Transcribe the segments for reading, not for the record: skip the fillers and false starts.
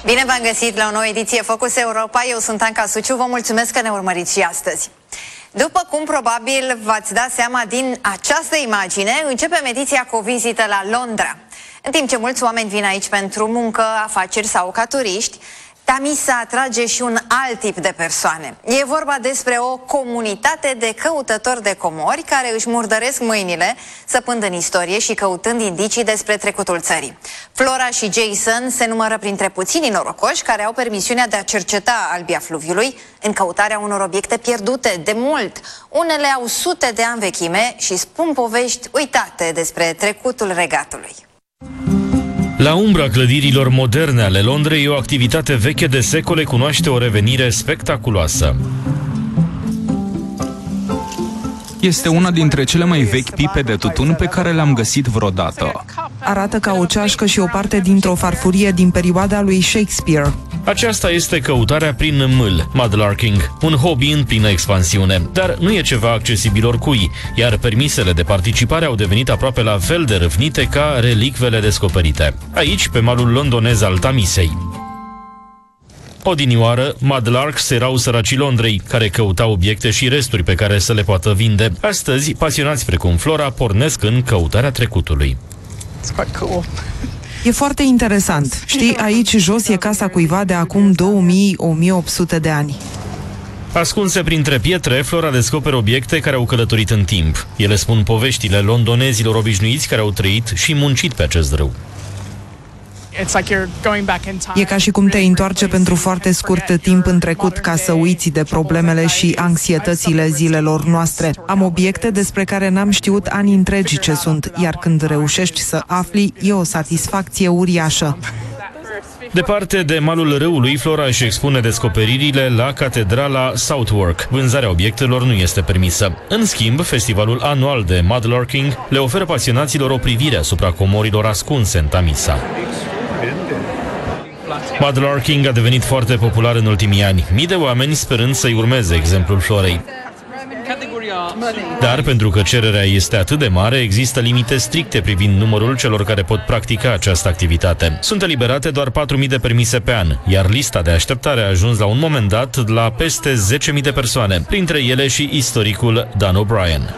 Bine v-am găsit la o nouă ediție Focus Europa. Eu sunt Anca Suciu, vă mulțumesc că ne urmăriți și astăzi. După cum probabil v-ați dat seama din această imagine, începem ediția cu o vizită la Londra. În timp ce mulți oameni vin aici pentru muncă, afaceri sau ca turiști, Tamisa atrage și un alt tip de persoane. E vorba despre o comunitate de căutători de comori care își murdăresc mâinile, săpând în istorie și căutând indicii despre trecutul țării. Flora și Jason se numără printre puținii norocoși care au permisiunea de a cerceta albia fluviului în căutarea unor obiecte pierdute de mult. Unele au sute de ani vechime și spun povești uitate despre trecutul regatului. La umbra clădirilor moderne ale Londrei, o activitate veche de secole cunoaște o revenire spectaculoasă. Este una dintre cele mai vechi pipe de tutun pe care le-am găsit vreodată. Arată ca o ceașcă și o parte dintr-o farfurie din perioada lui Shakespeare. Aceasta este căutarea prin mâl, mudlarking, un hobby în plină expansiune, dar nu e ceva accesibil oricui, iar permisele de participare au devenit aproape la fel de râvnite ca relicvele descoperite. Aici, pe malul londonez al Tamisei. Odinioară, mudlarks erau săracii Londrei, care căutau obiecte și resturi pe care să le poată vinde. Astăzi, pasionați precum Flora pornesc în căutarea trecutului. E foarte interesant. Știi, aici jos e casa cuiva de acum 2000-1800 de ani. Ascunse printre pietre, Flora descoperă obiecte care au călătorit în timp. Ele spun poveștile londonezilor obișnuiți care au trăit și muncit pe acest râu. E ca și cum te întoarce pentru foarte scurt timp în trecut ca să uiți de problemele și anxietățile zilelor noastre. Am obiecte despre care n-am știut ani întregi ce sunt, iar când reușești să afli, e o satisfacție uriașă. Departe de malul râului, Flora își expune descoperirile la catedrala Southwark. Vânzarea obiectelor nu este permisă. În schimb, festivalul anual de mudlarking le oferă pasionaților o privire asupra comorilor ascunse în Tamisa. Mudlarking a devenit foarte popular în ultimii ani, mii de oameni sperând să-i urmeze exemplul Florei. Dar pentru că cererea este atât de mare, există limite stricte privind numărul celor care pot practica această activitate. Sunt eliberate doar 4.000 de permise pe an, iar lista de așteptare a ajuns la un moment dat la peste 10.000 de persoane, printre ele și istoricul Dan O'Brien.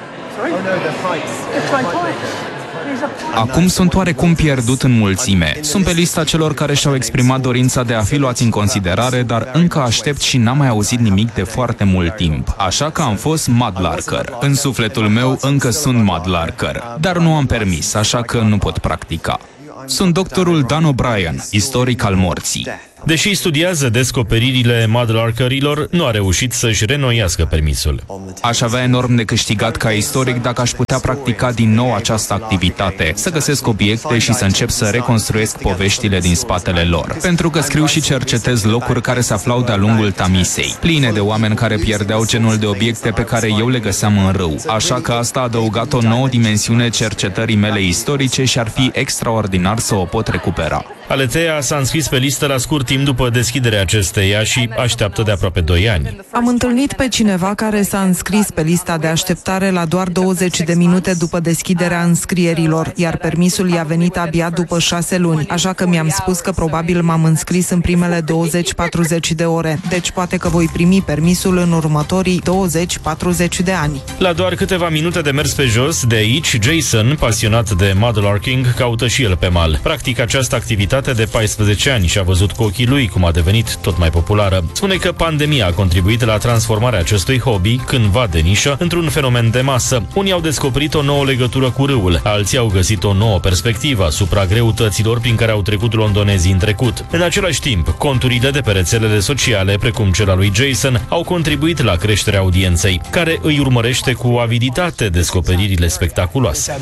Acum sunt oarecum pierdut în mulțime. Sunt pe lista celor care și-au exprimat dorința de a fi luați în considerare, dar încă aștept și n-am mai auzit nimic de foarte mult timp. Așa că am fost mudlarker. În sufletul meu încă sunt mudlarker, dar nu am permis, așa că nu pot practica. Sunt doctorul Dan O'Brien, istoric al morții. Deși studiază descoperirile mudlarkerilor, nu a reușit să-și reînnoiască permisul. Aș avea enorm de câștigat ca istoric dacă aș putea practica din nou această activitate, să găsesc obiecte și să încep să reconstruiesc poveștile din spatele lor. Pentru că scriu și cercetez locuri care se aflau de-a lungul Tamisei, pline de oameni care pierdeau genul de obiecte pe care eu le găseam în râu. Așa că asta a adăugat o nouă dimensiune cercetării mele istorice și ar fi extraordinar să o pot recupera. Aletea s-a înscris pe listă la scurt timp după deschiderea acesteia și așteaptă de aproape 2 ani. Am întâlnit pe cineva care s-a înscris pe lista de așteptare la doar 20 de minute după deschiderea înscrierilor, iar permisul i-a venit abia după 6 luni, așa că mi-am spus că probabil m-am înscris în primele 20-40 de ore, deci poate că voi primi permisul în următorii 20-40 de ani. La doar câteva minute de mers pe jos, de aici, Jason, pasionat de mudlarking, caută și el pe mal. Practic această activitate de 14 ani și a văzut cu ochii lui cum a devenit tot mai populară. Spune că pandemia a contribuit la transformarea acestui hobby, cândva de nișă, într-un fenomen de masă. Unii au descoperit o nouă legătură cu râul, alții au găsit o nouă perspectivă asupra greutăților prin care au trecut londonezii în trecut. În același timp, conturile de pe rețelele sociale, precum cel al lui Jason, au contribuit la creșterea audienței, care îi urmărește cu aviditate descoperirile spectaculoase.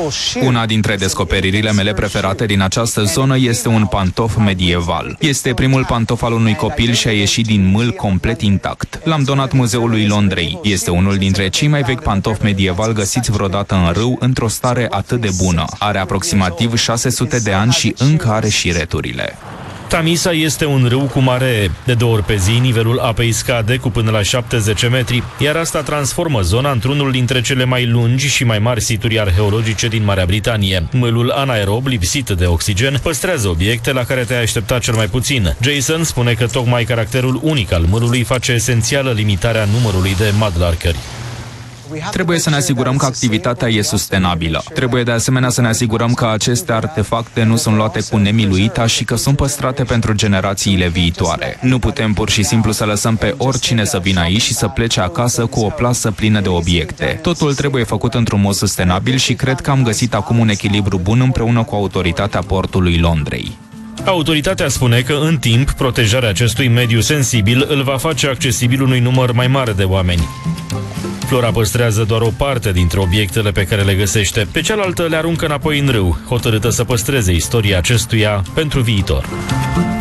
Una dintre descoperirile mele preferate din această zonă este un pantof medieval. Este primul pantof al unui copil și a ieșit din mâl complet intact. L-am donat Muzeului Londrei. Este unul dintre cei mai vechi pantofi medieval găsiți vreodată în râu într-o stare atât de bună. Are aproximativ 600 de ani și încă are și returile. Tamisa este un râu cu mare. De 2 ori pe zi, nivelul apei scade cu până la 70 metri, iar asta transformă zona într-unul dintre cele mai lungi și mai mari situri arheologice din Marea Britanie. Mâlul anaerob, lipsit de oxigen, păstrează obiecte la care te-ai aștepta cel mai puțin. Jason spune că tocmai caracterul unic al mâlului face esențială limitarea numărului de mudlarkeri. Trebuie să ne asigurăm că activitatea e sustenabilă. Trebuie de asemenea să ne asigurăm că aceste artefacte nu sunt luate cu nemiluita și că sunt păstrate pentru generațiile viitoare. Nu putem pur și simplu să lăsăm pe oricine să vină aici și să plece acasă cu o plasă plină de obiecte. Totul trebuie făcut într-un mod sustenabil și cred că am găsit acum un echilibru bun împreună cu autoritatea portului Londrei. Autoritatea spune că, în timp, protejarea acestui mediu sensibil îl va face accesibil unui număr mai mare de oameni. Flora păstrează doar o parte dintre obiectele pe care le găsește, pe cealaltă le aruncă înapoi în râu, hotărâtă să păstreze istoria acestuia pentru viitor.